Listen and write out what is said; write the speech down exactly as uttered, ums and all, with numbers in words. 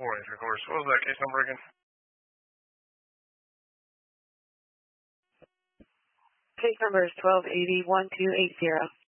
Four and three quarters. What was that case number again? Case number is twelve eighty one two eight zero.